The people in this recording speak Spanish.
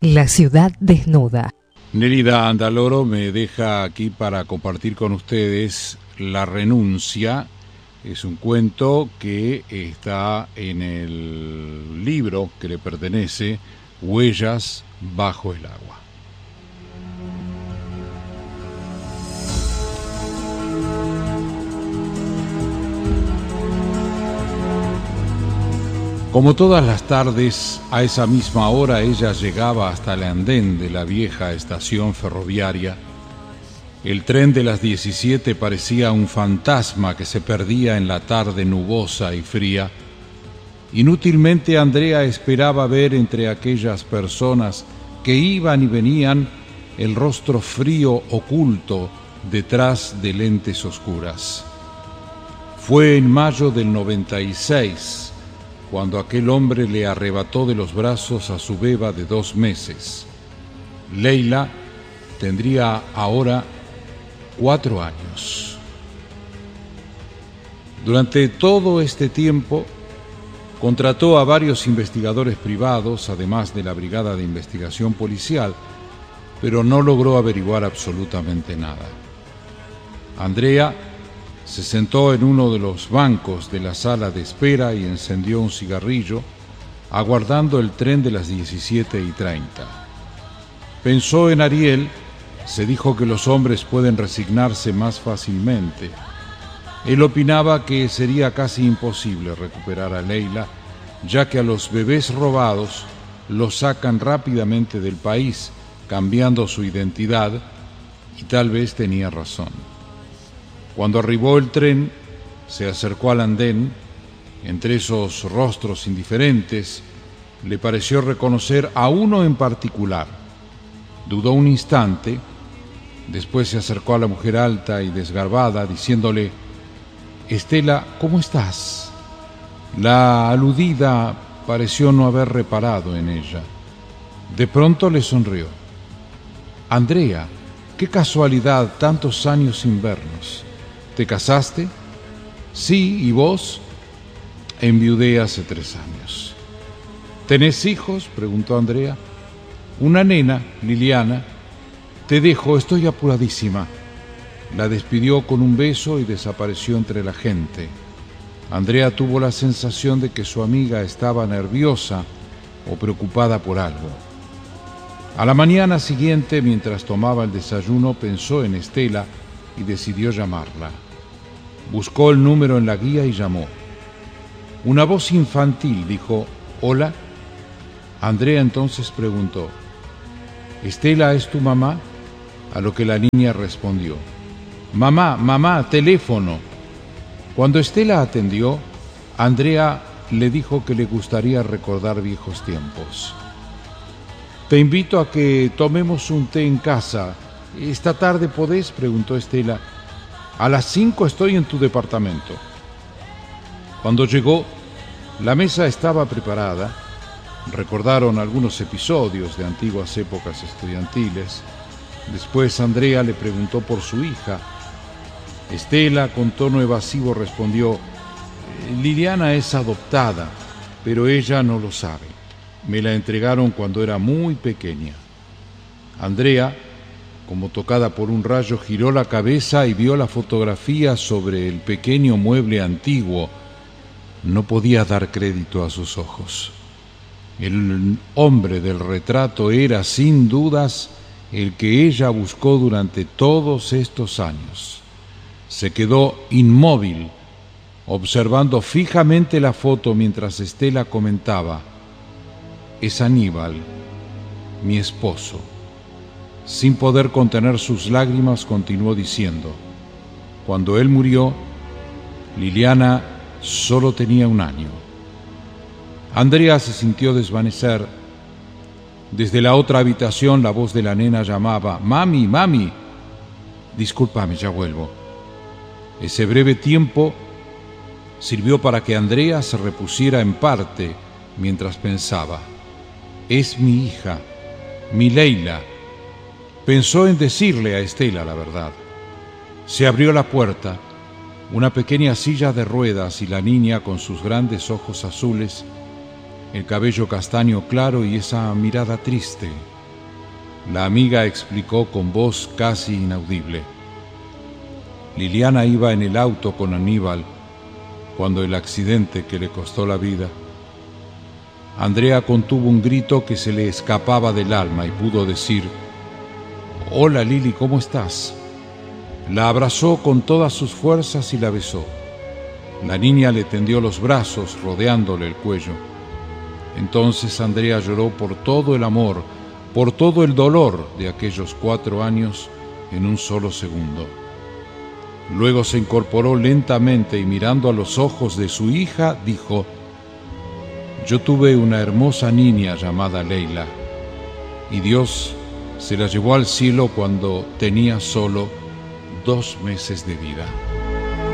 La ciudad desnuda. Nélida Andaloro me deja aquí para compartir con ustedes La renuncia. Es un cuento que está en el libro que le pertenece, Huellas bajo el agua. Como todas las tardes, a esa misma hora ella llegaba hasta el andén de la vieja estación ferroviaria. El tren de las 17 parecía un fantasma que se perdía en la tarde nubosa y fría. Inútilmente Andrea esperaba ver entre aquellas personas que iban y venían el rostro frío oculto detrás de lentes oscuras. Fue en mayo del 96 cuando aquel hombre le arrebató de los brazos a su beba de 2 meses. Leila tendría ahora 4 años. Durante todo este tiempo contrató a varios investigadores privados, además de la Brigada de Investigación Policial, pero no logró averiguar absolutamente nada. Andrea se sentó en uno de los bancos de la sala de espera y encendió un cigarrillo, aguardando el tren de las 17:30. Pensó en Ariel, se dijo que los hombres pueden resignarse más fácilmente. Él opinaba que sería casi imposible recuperar a Leila, ya que a los bebés robados los sacan rápidamente del país, cambiando su identidad, y tal vez tenía razón. Cuando arribó el tren, se acercó al andén. Entre esos rostros indiferentes, le pareció reconocer a uno en particular. Dudó un instante, después se acercó a la mujer alta y desgarbada, diciéndole: «Estela, ¿cómo estás?». La aludida pareció no haber reparado en ella. De pronto le sonrió. «Andrea, qué casualidad, tantos años sin vernos. ¿Te casaste?». «Sí, ¿y vos?». «Enviudé hace 3 años». «¿Tenés hijos?», preguntó Andrea. «Una nena, Liliana». «Te dejo, estoy apuradísima». La despidió con un beso y desapareció entre la gente. Andrea tuvo la sensación de que su amiga estaba nerviosa o preocupada por algo. A la mañana siguiente, mientras tomaba el desayuno, pensó en Estela y decidió llamarla. Buscó el número en la guía y llamó. Una voz infantil dijo: «¿Hola?». Andrea entonces preguntó: «¿Estela es tu mamá?». A lo que la niña respondió: «Mamá, mamá, teléfono». Cuando Estela atendió, Andrea le dijo que le gustaría recordar viejos tiempos. «Te invito a que tomemos un té en casa. ¿Esta tarde podés?», preguntó Estela. «A las 5 estoy en tu departamento». Cuando llegó, la mesa estaba preparada. Recordaron algunos episodios de antiguas épocas estudiantiles. Después Andrea le preguntó por su hija. Estela, con tono evasivo, respondió: «Liliana es adoptada, pero ella no lo sabe. Me la entregaron cuando era muy pequeña». Andrea, como tocada por un rayo, giró la cabeza y vio la fotografía sobre el pequeño mueble antiguo. No podía dar crédito a sus ojos. El hombre del retrato era, sin dudas, el que ella buscó durante todos estos años. Se quedó inmóvil, observando fijamente la foto mientras Estela comentaba: «Es Aníbal, mi esposo». Sin poder contener sus lágrimas, continuó diciendo: «Cuando él murió, Liliana solo tenía 1 año». Andrea se sintió desvanecer. Desde la otra habitación la voz de la nena llamaba: «Mami, mami». «Discúlpame, ya vuelvo». Ese breve tiempo sirvió para que Andrea se repusiera en parte mientras pensaba: «Es mi hija, mi Leila». Pensó en decirle a Estela la verdad. Se abrió la puerta, una pequeña silla de ruedas y la niña con sus grandes ojos azules, el cabello castaño claro y esa mirada triste. La amiga explicó con voz casi inaudible. Liliana iba en el auto con Aníbal cuando el accidente que le costó la vida. Andrea contuvo un grito que se le escapaba del alma y pudo decir: «Hola Lili, ¿cómo estás?». La abrazó con todas sus fuerzas y la besó. La niña le tendió los brazos rodeándole el cuello. Entonces Andrea lloró por todo el amor, por todo el dolor de aquellos 4 años en un solo segundo. Luego se incorporó lentamente y mirando a los ojos de su hija dijo: «Yo tuve una hermosa niña llamada Leila, y Dios se la llevó al cielo cuando tenía solo 2 meses de vida».